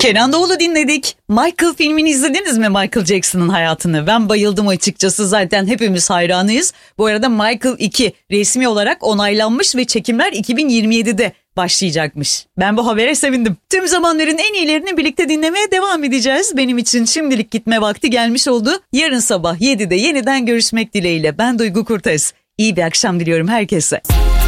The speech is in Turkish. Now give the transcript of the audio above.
Kenan Doğulu dinledik. Michael filmini izlediniz mi, Michael Jackson'ın hayatını? Ben bayıldım açıkçası, zaten hepimiz hayranıyız. Bu arada Michael 2 resmi olarak onaylanmış ve çekimler 2027'de başlayacakmış. Ben bu habere sevindim. Tüm zamanların en iyilerini birlikte dinlemeye devam edeceğiz. Benim için şimdilik gitme vakti gelmiş oldu. Yarın sabah 7'de yeniden görüşmek dileğiyle. Ben Duygu Kurtes. İyi bir akşam diliyorum herkese.